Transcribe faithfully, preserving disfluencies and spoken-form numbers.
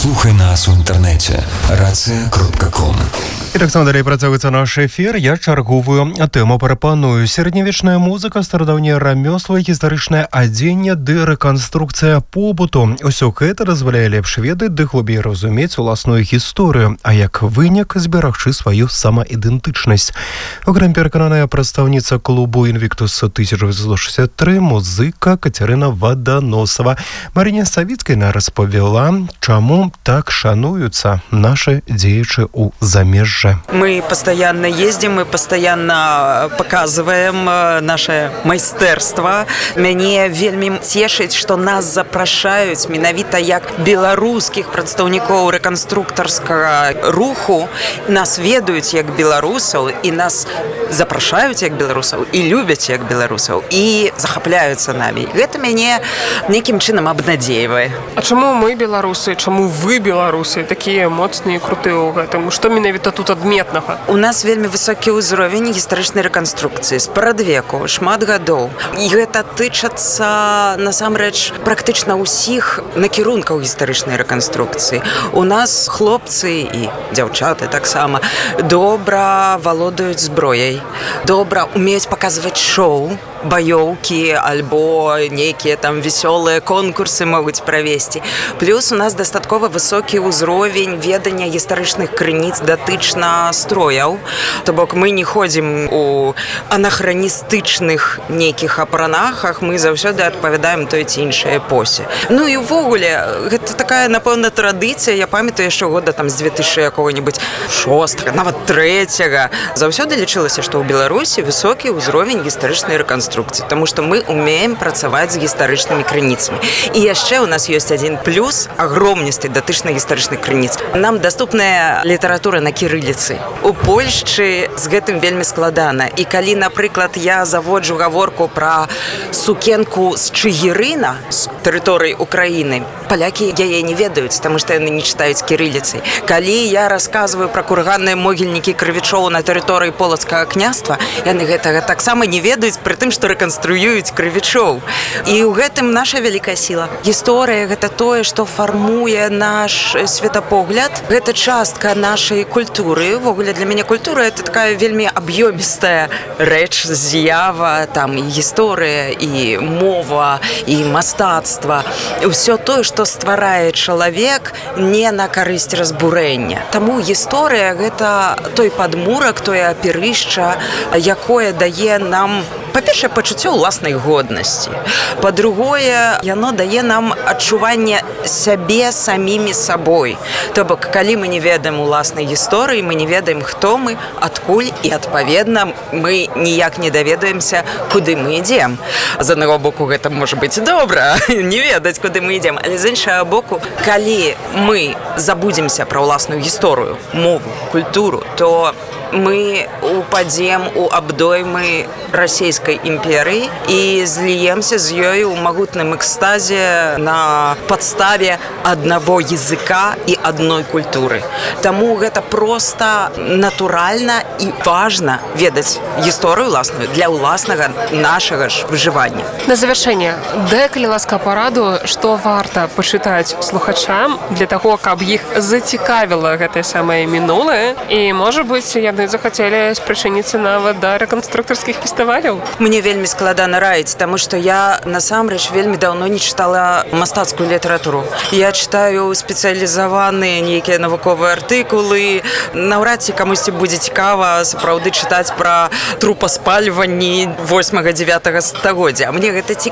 Слухай нас у інтэрнэце рацыя кропка ком. І так само далей працягваецца наш эфір. Я чарговую тэму прапаную. Сярэднявечная музыка, старадаўнія рамёслы, гістарычнае адзенне ды рэканструкцыя побыту. Усё гэта дазваляе лепш ведаць ды глыбей разумець уласную гісторыю, а як вынік зберагчы сваю самаідэнтычнасць. Окрем перакананая прадстаўніца клубу «Інвіктус» тысяча дзевяцьсот шестьдесят три музыка Катерина Ваданосова. Марыня Савіцкая распавяла, чаму так шануюцца нашы дзеячы ў замежжы. Мы постоянно ездим, мы постоянно показываем наше майстэрства. Мяне вельмі цешыць, што нас запрашаюць менавіта як беларускіх прадстаўнікоў рэканструктарскага руху. Нас ведаюць як беларусаў і нас запрашаюць як беларусаў і любяць як беларусаў і захапляюцца намі. Гэта мяне нейкім чынам абнадзейвае. А чаму мы беларусы, чаму вы беларусы такія моцныя і крутыя ў гэтым? Што менавіта тут адметнага? У нас вельмі высокі ўзровень гістарычнай рэканструкцыі спрадвеку, шмат гадоў. І гэта тычацца насамрэч практычна ўсіх накірункаў гістарычнай рэканструкцыі. У нас хлопцы і дзяўчаты таксама добра валодаюць зброяй, добра умеюць паказваць шоу, баёўкі альбо нейкія там весёлыя конкурсы могуць правесці. Плюс у нас дастаткова высокі ўзровень ведання гістарычных крыніц датычна строяў. То бок мы не ходзім у анахраністычных нейкіх апранахах, мы заўсёды адпавядаем той ці іншай эпосе. Ну і ўвогуле, гэта такая, напэўна, традыцыя. Я памятаю яшчэ года там з две тысячи якога-нибудь шостага, нават трэцяга. Заўсёды лічылася, што ў Беларусі высокі ўзровень гістарычнай рэканструкцыі, тому што мы умеем працаваць з гістарычнымі крыніцамі. І яшчэ у нас ёсць адзін плюс агромністы датычна гістарычных крыніц. Нам даступная літаратура на кірыліцы. У Польшчы з гэтым вельмі складана. І калі, напрыклад, я заводжу гаворку пра сукенку з Чыгірына, з тэрыторыі Украіны, палякі яе не ведаюць, таму што яны не чытаюць кірыліцай. Калі я расказваю пра курганныя могільнікі крывічоў на тэрыторыі Полацкага княства, яны гэтага таксама не ведаюць, пры тым, што рэканструююць крывічоў. І ў гэтым наша вялікая сіла. Гісторыя — гэта тое, што фармуе наш светапогляд. Гэта частка нашай культуры. Увогуле для мяне культура — это такая вельмі аб'ёмістая рэч, з'ява, там і гісторыя, і мова, і мастацтва. Усё тое, што стварае чалавек не на карысць разбурэння. Таму гісторыя — гэта той падмурак, тое апірышча, якое дае нам, па-першае, пачуццё ўласнай годнасці. Па-другое, яно дае нам адчуванне сябе самімі сабой. То бок, калі мы не ведаем уласнай гісторыі, мы не ведаем, хто мы, адкуль, і, адпаведна, мы ніяк не даведаемся, куды мы ідзем. З аднаго боку, гэта можа быць добра, не ведаць, куды мы ідзем. Але з іншага боку, калі мы забудземся пра ўласную гісторыю, мову, культуру, то мы упадзем у абдоймы расійскай імперыі і зліемся з ёй у магутным экстазе на падставе аднаго языка і адной культуры. Таму гэта проста натуральна і важна ведаць гісторыю ўласную для ўласнага нашага ж выжывання. На завяршэнне, дай, калі ласка, параду, што варта пачытаць слухачам для таго, каб іх зацікавіла гэтае самае мінулае, і, можа быць, яны захацелі спрычыніцца нават да рэканструктарскіх фестываляў. Мне вельмі складана раіць, таму што я насамрэч вельмі даўно не чытала мастацкую літаратуру. Я чытаю спецыялізаваныя нейкія навуковыя артыкулы. Наўрад ці камусьці будзе цікава сапраўды чытаць пра трупаспальванні восьмага-дзявятага стагоддзя. А мне гэта цікава.